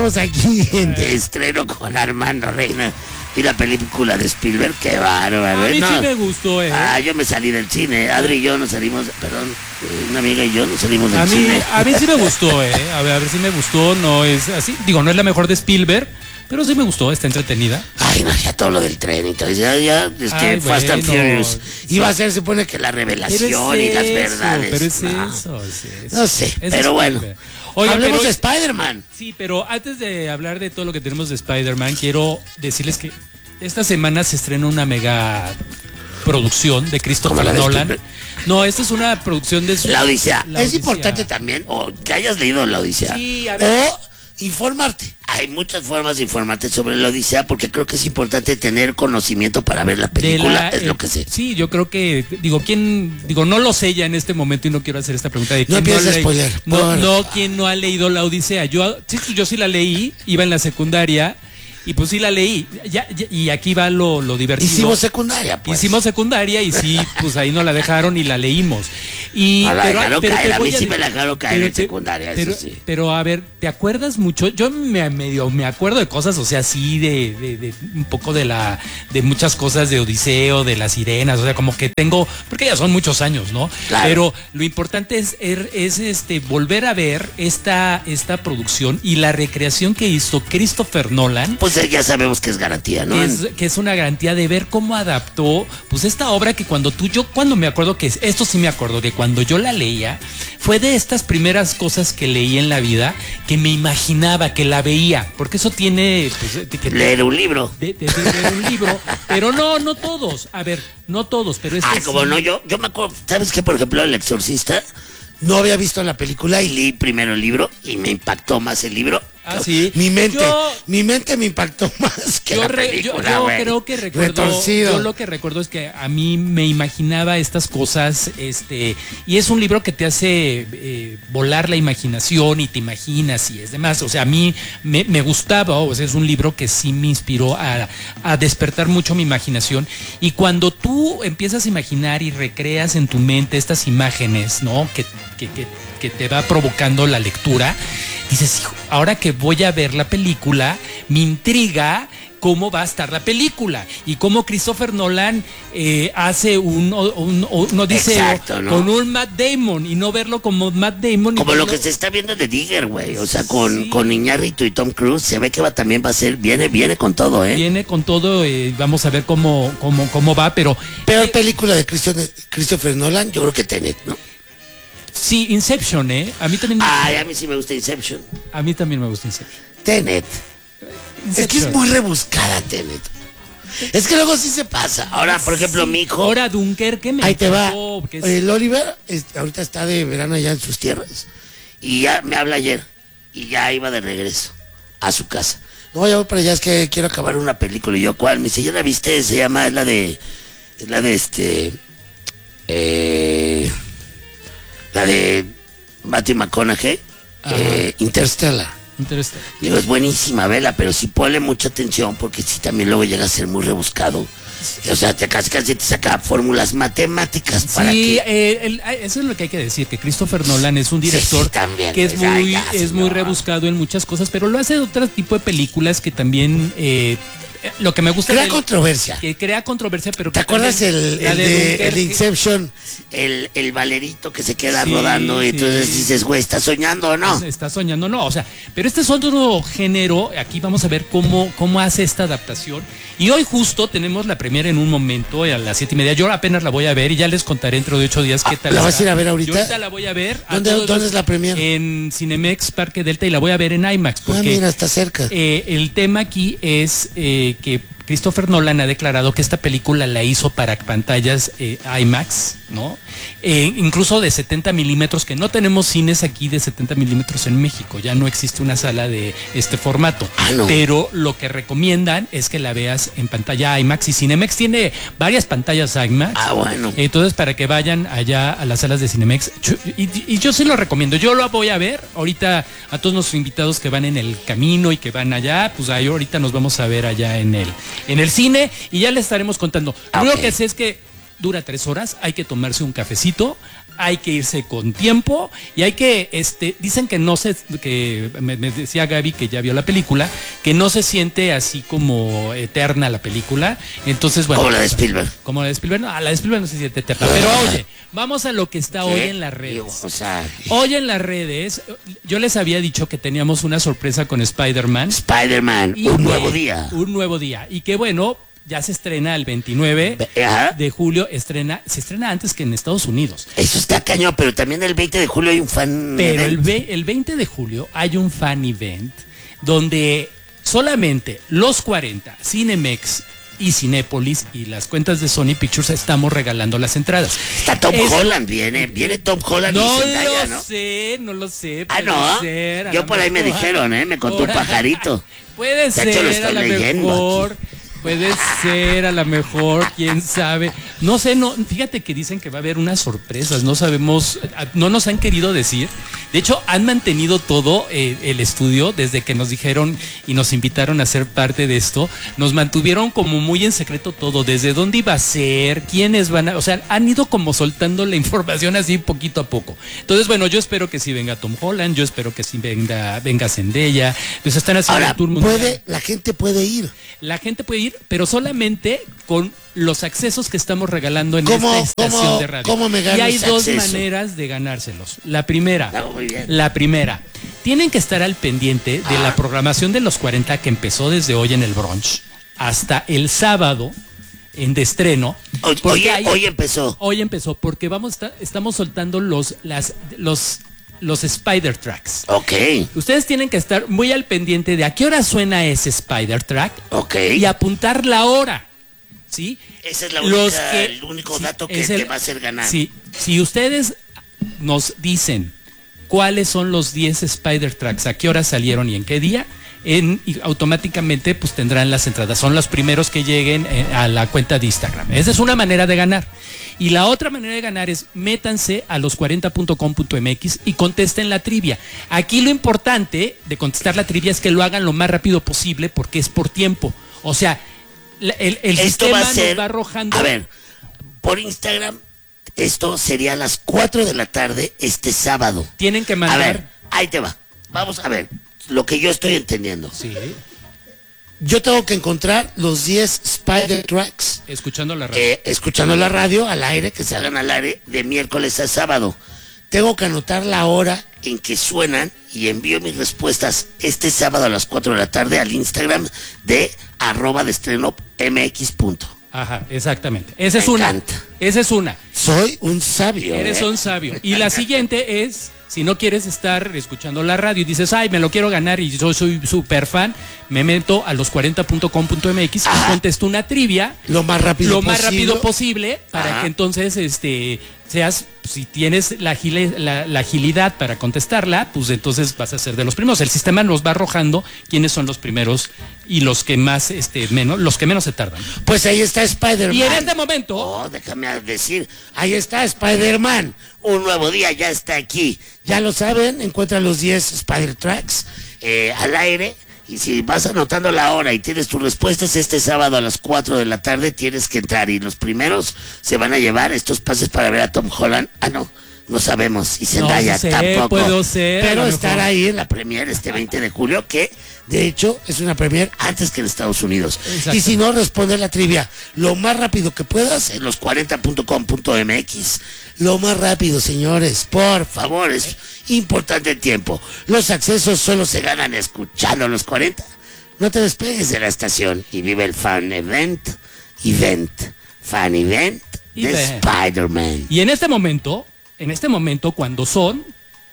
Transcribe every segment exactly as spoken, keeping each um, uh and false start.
estamos aquí en de estreno con Armando Reina y la película de Spielberg, qué bárbaro. A mí no. sí me gustó, eh. Ah, yo me salí del cine. Adri y yo nos salimos, perdón, una amiga y yo nos salimos del A mí, cine. a mí sí me gustó, eh. A ver, a ver si me gustó, no es así. Digo, no es la mejor de Spielberg, pero sí me gustó, está entretenida. Ay, no, ya todo lo del tren y todo. Ya, ya, es que Ay, Fast and bueno. Furious iba a ser, se supone que la revelación y las verdades. Pero es no. eso, es eso. No sé, Es pero bueno. Spielberg. Oiga, hablemos pero- de Spider-Man. Sí, pero antes de hablar de todo lo que tenemos de Spider-Man, quiero decirles que esta semana se estrena una mega producción de ¿Como Christopher la de Nolan. Spielberg? No, esta es una producción de su- La Odisea. La es Odisea. importante también, o que hayas leído La Odisea. Sí, a ver. O informarte. Hay muchas formas de informarte sobre La Odisea porque creo que es importante tener conocimiento para ver la De película, la- es lo eh, que sé. Sí, yo creo que, digo, ¿quién? Digo, no lo sé ya en este momento y no quiero hacer esta pregunta de No quién empieces a le- spoiler, No, por- no, quién no ha leído La Odisea. Yo, sí, yo sí la leí, iba en la secundaria y pues sí la leí. Ya, ya- y aquí va lo, lo divertido. Hicimos secundaria, pues. Hicimos secundaria y sí, pues ahí nos la dejaron y la leímos. Y, No la pero, dejaron pero caer, te a mí voy sí me la decir- dejaron caer pero en te- secundaria, eso pero, sí. Pero a ver, ¿te acuerdas mucho? Yo me medio me acuerdo de cosas, o sea, sí, de, de, de un poco de la, de muchas cosas de Odiseo, de las sirenas, o sea, como que tengo, porque ya son muchos años, ¿no? Claro. Pero lo importante es, er- es este volver a ver esta, esta producción y la recreación que hizo Christopher Nolan. Pues eh, ya sabemos que es garantía, ¿no? Es, que es una garantía de ver cómo adaptó pues esta obra que cuando tú, yo cuando me acuerdo que, esto sí me acuerdo, que cuando yo la leía, fue de estas primeras cosas que leí en la vida, que me imaginaba, que la veía, porque eso tiene, pues, de- que- Leer un libro. de, de- de leer un libro, pero no, no todos, a ver, no todos, pero este Ah, como sí. no, yo, yo me acuerdo, ¿sabes qué? Por ejemplo, El Exorcista, no había visto la película y leí primero el libro y me impactó más el libro. Ah, sí. Mi mente, Yo- mi mente me impactó más que Yo, la re- yo- película, yo güey. creo que recuerdo, Retorcido. yo lo que recuerdo es que a mí me imaginaba estas cosas, este, y es un libro que te hace eh, volar la imaginación y te imaginas y es demás. O sea, a mí me, me gustaba, o sea, es un libro que sí me inspiró a, a despertar mucho mi imaginación. Y cuando tú empiezas a imaginar y recreas en tu mente estas imágenes, ¿no? Que, que, que, que te va provocando la lectura, dices, hijo, ahora que voy a ver la película, me intriga cómo va a estar la película y cómo Christopher Nolan eh, hace un, un, un- uno dice Exacto, ¿no? con un Matt Damon y no verlo como Matt Damon. y Como lo verlo- que se está viendo de Digger, güey. O sea, con, Sí. con Iñárritu y Tom Cruise, se ve que va, también va a ser, viene, viene con todo, ¿eh? Viene con todo, eh, vamos a ver cómo, cómo, cómo va, pero Peor película de Christian- Christopher Nolan, yo creo que Tenet, ¿no? sí, Inception, ¿eh? A mí también, Ay, a mí sí me gusta Inception. a mí también me gusta Inception. Tenet. Es que es muy rebuscada, Tenet. Es que luego sí se pasa. Ahora, por ejemplo, mi hijo. Ahora Dunkerque me Ahí te va. encantó, que es- El Oliver es- ahorita está de verano allá en sus tierras. Y ya me habla ayer. Y ya iba de regreso a su casa. No, ya voy para allá, es que quiero acabar una película. Y yo, ¿cuál? Me dice, ¿ya la viste? Se llama, es la de. Es la de este. Eh, la de Matthew McConaughey. Eh, Interstellar. Interestelar. Digo, es buenísima, vela, pero sí ponle mucha atención porque sí también luego llega a ser muy rebuscado. O sea, te casi casi te saca fórmulas matemáticas para Sí, que... eh, el- eso es lo que hay que decir, que Christopher Nolan es un director Sí, sí, también, que es pues, ay, muy, ya, es muy señor. rebuscado en muchas cosas, pero lo hace de otro tipo de películas que también, eh, lo que me gusta Crea de él, controversia. que crea controversia, pero ¿Te que acuerdas también- el, la el de de, Dunkerque? el de Inception? El, el valerito que se queda Sí, rodando y entonces sí. dices, güey, ¿estás soñando o no? Está soñando, no, o sea, pero este es otro género, aquí vamos a ver cómo, cómo hace esta adaptación. Y hoy justo tenemos la primera en un momento, a las siete y media, yo apenas la voy a ver y ya les contaré dentro de ocho días qué Ah, tal ¿la vas está. a ir a ver ahorita? Yo ahorita la voy a ver. a ¿Dónde- todos dónde los- es la premier? En Cinemex Parque Delta y la voy a ver en IMAX, Ah, porque mira, está cerca. eh, el tema aquí es eh, que Christopher Nolan ha declarado que esta película la hizo para pantallas eh, IMAX, ¿no? Eh, incluso de setenta milímetros, que no tenemos cines aquí de setenta milímetros en México, ya no existe una sala de este formato. Ah, no. Pero lo que recomiendan es que la veas en pantalla IMAX y Cinemex tiene varias pantallas IMAX. Ah, bueno. Entonces, para que vayan allá a las salas de Cinemex, yo- y, y yo sí lo recomiendo, yo lo voy a ver, ahorita a todos nuestros invitados que van en el camino y que van allá, pues ahí ahorita nos vamos a ver allá en el, en el cine y ya les estaremos contando. Lo Ok. único que sé es que dura tres horas, hay que tomarse un cafecito, hay que irse con tiempo y hay que, este, dicen que no se, que me, me decía Gaby que ya vio la película, que no se siente así como eterna la película, entonces bueno. Como la de Spielberg. Como la de Spielberg, no, la de Spielberg no se siente eterna, pero oye, vamos a lo que está ¿Qué? hoy en las redes. O sea, Hoy en las redes, yo les había dicho que teníamos una sorpresa con Spider-Man. Spider-Man, Y un que- nuevo día. Un nuevo día. Y que bueno, ya se estrena el veintinueve Ajá. de julio, estrena, se estrena antes que en Estados Unidos. Eso está cañón, pero también el veinte de julio hay un fan. Pero el, event. ve- el veinte de julio hay un fan event donde solamente los cuarenta, Cinemex y Cinépolis y las cuentas de Sony Pictures estamos regalando las entradas. Está Tom Es- Holland, viene, viene Tom Holland No y Zendaya, lo ¿no? sé, no lo sé. Ah, puede no. ser, a Yo lo por ahí me mejor. dijeron, ¿eh? Me contó un Ahora- pajarito. Puede De hecho, lo ser, a estoy lo leyendo mejor. Puede ser, a lo mejor, quién sabe. No sé, no, fíjate que dicen que va a haber unas sorpresas, no sabemos, no nos han querido decir. De hecho, han mantenido todo eh, el estudio desde que nos dijeron y nos invitaron a ser parte de esto. Nos mantuvieron como muy en secreto todo, desde dónde iba a ser, quiénes van a, o sea, han ido como soltando la información así poquito a poco. Entonces, bueno, yo espero que sí venga Tom Holland, yo espero que sí venga, venga Zendaya. Pues están haciendo Ahora, el tour mundial. puede, la gente puede ir. La gente puede ir, pero solamente con los accesos que estamos regalando en ¿Cómo- esta estación cómo- de radio. cómo me gano y hay ese dos acceso? maneras de ganárselos. La primera, Ah, muy bien. la primera, tienen que estar al pendiente de Ah. la programación de los cuarenta que empezó desde hoy en el brunch hasta el sábado en de estreno. Oye, porque oye, hay- hoy empezó. Hoy empezó porque vamos a estar- estamos soltando los las los los Spider Tracks. Ok, Ustedes tienen que estar muy al pendiente de a qué hora suena ese Spider Track ok. y apuntar la hora, ¿sí? Ese es la Los única- que- el único sí, dato que es te el- va a hacer ganar. Sí, si ustedes nos dicen cuáles son los diez Spider Tracks, a qué hora salieron y en qué día, en, y automáticamente pues tendrán las entradas. Son los primeros que lleguen eh, a la cuenta de Instagram. Esa es una manera de ganar. Y la otra manera de ganar es métanse a los cuarenta punto com punto m x y contesten la trivia. Aquí lo importante de contestar la trivia es que lo hagan lo más rápido posible porque es por tiempo. O sea, la- el, el Esto sistema va a ser. nos va arrojando. A ver, por Instagram, esto sería a las cuatro de la tarde este sábado. Tienen que A mandar. ver, ahí te va. Vamos a ver lo que yo estoy entendiendo. Sí, Yo tengo que encontrar los diez Spider Tracks, escuchando la radio. eh, escuchando la radio al aire, que salgan al aire de miércoles a sábado. Tengo que anotar la hora en que suenan y envío mis respuestas este sábado a las cuatro de la tarde al Instagram de arroba de estreno mx punto. Ajá, exactamente. Esa es Me una. encanta. Esa es una. Soy un sabio. Eres ¿eh? un sabio. Y la siguiente es, si no quieres estar escuchando la radio y dices, ay, me lo quiero ganar y yo soy súper fan, me meto a los cuarenta punto com punto m x y Ajá. contesto una trivia Lo más rápido lo más posible. rápido posible para Ajá. que entonces este seas, si tienes la, agile- la, la agilidad para contestarla, pues entonces vas a ser de los primeros. El sistema nos va arrojando quiénes son los primeros y los que más, este, menos, los que menos se tardan. Pues ahí está Spider-Man. Y en este momento, Oh, déjame decir, ahí está Spider-Man. Un nuevo día ya está aquí. Ya lo saben, encuentra los diez Spider Tracks eh, al aire. Y si vas anotando la hora y tienes tus respuestas este sábado a las cuatro de la tarde, tienes que entrar. Y los primeros se van a llevar estos pases para ver a Tom Holland. Ah, no, no sabemos. Y Zendaya sé, tampoco. puedo ser, a Pero lo estar mejor. ahí en la premier este veinte de julio, que de hecho es una premier antes que en Estados Unidos. Exacto. Y si no, responde la trivia lo más rápido que puedas en los cuarenta punto com punto m x. Lo más rápido, señores, por favor, es importante el tiempo. Los accesos solo se ganan escuchando los cuarenta. No te despegues de la estación y vive el fan event, event, fan event de Event. Spider-Man. y en este momento, en este momento, cuando son,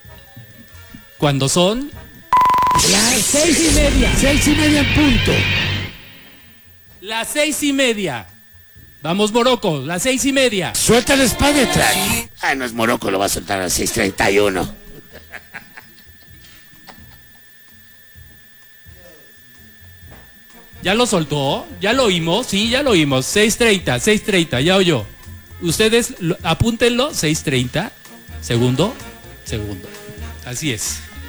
cuando son las seis y media, Seis y media en punto. las seis y media. Vamos, Morocco, las seis y media. Suelta el Spider-Track. Ah, no es Morocco, lo va a soltar a las seis treinta y uno. ¿Ya lo soltó? ¿Ya lo oímos? Sí, ya lo oímos. seis treinta, seis treinta, ya oyó. Ustedes lo- apúntenlo, seis treinta, segundo, segundo. Así es.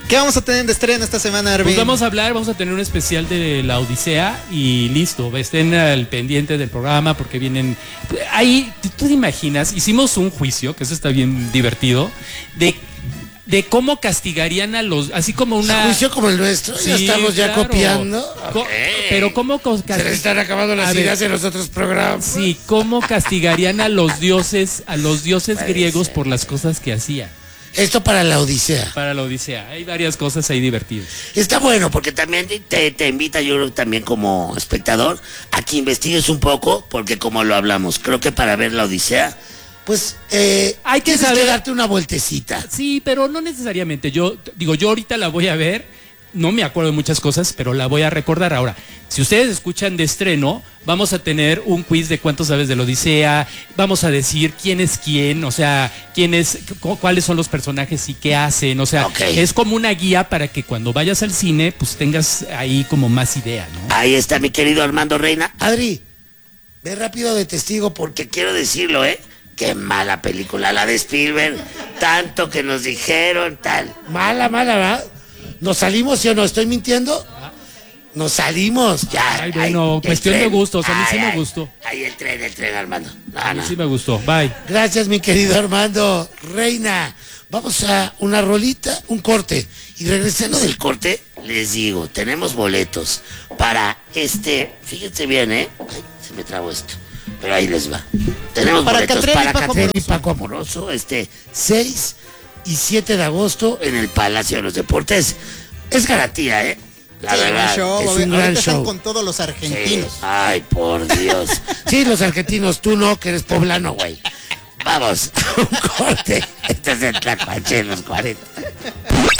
¿Qué vamos a tener de estreno esta semana, Arvin? Pues vamos a hablar, vamos a tener un especial de la Odisea y listo, estén al pendiente del programa porque vienen... Ahí, tú te imaginas, hicimos un juicio, que eso está bien divertido, de... de cómo castigarían a los, así como una... ¿Un juicio como el nuestro? Sí, ya estamos ya claro. copiando. Co Okay. Pero cómo... Se les están acabando las a ideas ver, en los otros programas. Sí, cómo castigarían a los dioses, a los dioses Puede griegos ser. por las cosas que hacían. Esto para la Odisea. Para la Odisea. Hay varias cosas ahí divertidas. Está bueno porque también te, te invita, yo creo también como espectador, a que investigues un poco, porque como lo hablamos, creo que para ver la Odisea, pues eh, Hay que tienes saber- que darte una vueltecita. Sí, pero no necesariamente. Yo digo, yo ahorita la voy a ver. No me acuerdo de muchas cosas, pero la voy a recordar ahora. Si ustedes escuchan de estreno, vamos a tener un quiz de cuánto sabes de la Odisea. Vamos a decir quién es quién, o sea, quién es, cu- cuáles son los personajes y qué hacen. O sea, Ok. es como una guía para que cuando vayas al cine, pues tengas ahí como más idea, ¿no? Ahí está mi querido Armando Reina. Adri, ve rápido de testigo porque quiero decirlo, ¿eh? Qué mala película la de Spielberg. Tanto que nos dijeron, tal. Mala, mala, ¿verdad? ¿Nos salimos, sí o no? ¿Estoy mintiendo? Nos salimos, ya. Ay, bueno, el cuestión de tren. gustos, a mí sí Ay, me ay, gustó. Ahí el tren, el tren, Armando. No, A mí no. sí me gustó. Bye. Gracias, mi querido Armando Reina. Vamos a una rolita, un corte. Y regresando del corte, les digo, tenemos boletos para este, fíjense bien, ¿eh? Ay, se me trabó esto. Pero ahí les va. Tenemos Para boletos Catriel y para Paco Catriel y Amoroso. Paco Amoroso, este seis y siete de agosto en el Palacio de los Deportes. Es garantía, ¿eh? La Sí, verdad, un show, es ahorita un gran están show. con todos los Sí. argentinos. Ay, por Dios. Sí, los argentinos, tú no, que eres poblano, güey. Vamos, un corte. Este es el Tlacuache en los cuarenta.